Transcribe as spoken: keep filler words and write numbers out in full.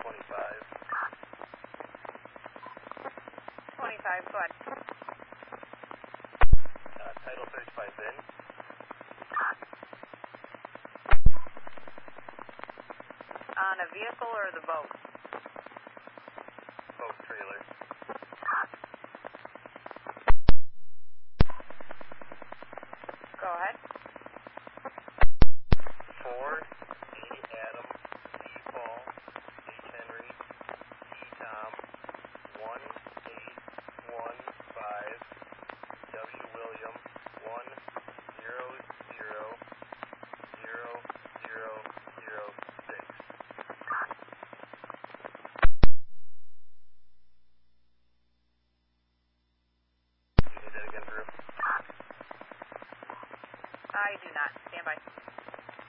twenty-five. twenty-five, go ahead. Uh, title search by VIN. On a vehicle or the boat? Boat trailer.